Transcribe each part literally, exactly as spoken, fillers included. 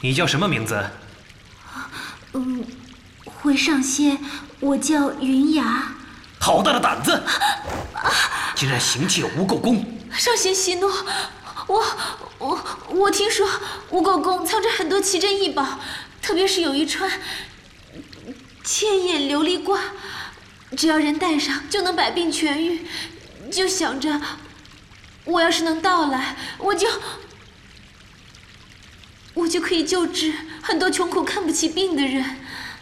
你叫什么名字？ 嗯，回上仙，我叫云崖。 好大的胆子！竟然行窃无垢宫！ 上仙息怒，我我我听说无垢宫藏着很多奇珍异宝，特别是有一串千眼琉璃挂，只要人戴上就能百病痊愈。就想着，我要是能到来，我就我就可以救治很多穷苦看不起病的人。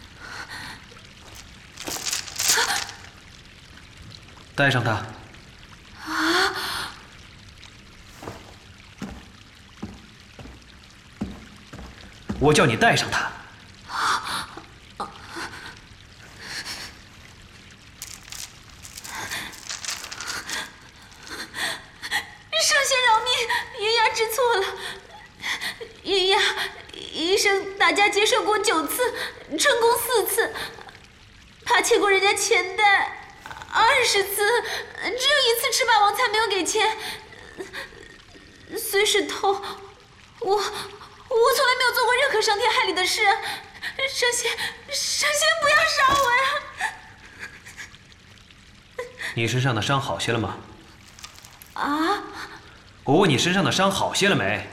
带上它。 啊！ 我叫你带上它。 上仙饶命，云崖知错了。云崖一生打家劫舍过九次，成功四次，怕窃过人家钱袋二十次，只有一次吃霸王餐没有给钱。虽是偷，我我从来没有做过任何伤天害理的事。上仙，上仙不要杀我呀！ 你身上的伤好些了吗？ 啊？ 我问你身上的伤好些了没？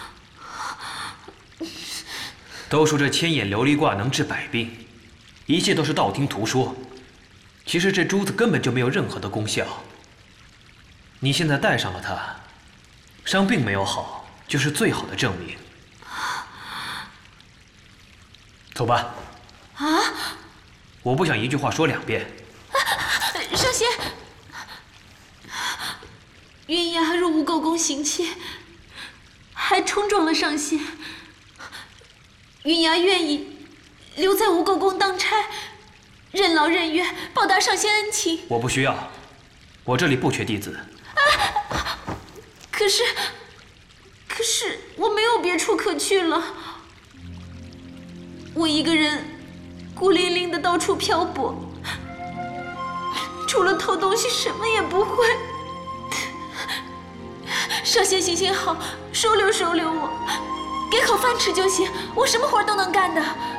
都说这千眼琉璃挂能治百病，一切都是道听途说。其实这珠子根本就没有任何的功效。你现在戴上了它，伤并没有好，就是最好的证明。走吧。 啊！ 我不想一句话说两遍。 上仙，云崖入无垢宫行窃，还冲撞了上仙。云崖愿意留在无垢宫当差，任劳任怨，报答上仙恩情。 我不需要，我这里不缺弟子。 啊！可是，可是我没有别处可去了。我一个人孤零零的到处漂泊，除了偷东西什么也不会。上仙行行好，收留收留我，给口饭吃就行，我什么活都能干的。